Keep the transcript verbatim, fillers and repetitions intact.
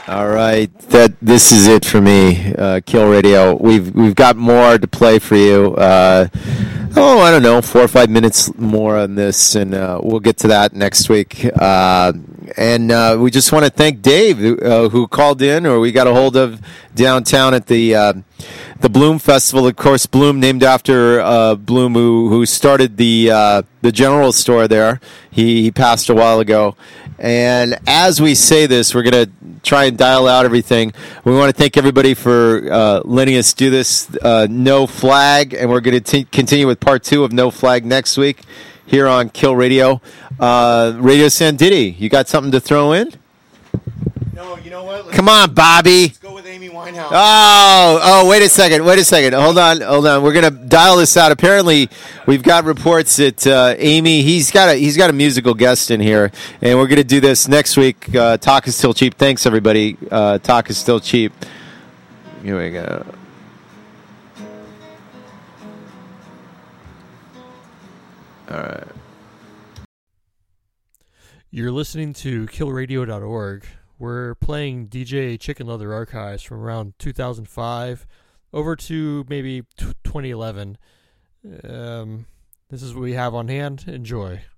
All right, that this is it for me, uh, Kill Radio. We've we've got more to play for you. Uh, oh, I don't know, four or five minutes more on this, and uh, we'll get to that next week. Uh, and uh, we just want to thank Dave, uh, who called in, or we got a hold of downtown at the uh, the Bloom Festival. Of course, Bloom, named after uh, Bloom, who who started the uh, the general store there. He, he passed a while ago. And as we say this, we're going to try and dial out everything. We want to thank everybody for uh, letting us do this. Uh, No Flag, and we're going to continue with part two of No Flag next week here on Kill Radio. Uh, Radio Sanditi, you got something to throw in? No, you know what? Let's, Come on, Bobby. Let's go with Amy Winehouse. Oh, oh, wait a second. Wait a second. Hold on. Hold on. We're going to dial this out. Apparently, we've got reports that uh, Amy, he's got a he's got a musical guest in here, and we're going to do this next week. Uh, Talk is still cheap. Thanks, everybody. Uh, Talk is still cheap. Here we go. All right. You're listening to kill radio dot org. We're playing D J Chicken Leather archives from around two thousand five over to maybe twenty eleven. Um, this is what we have on hand. Enjoy.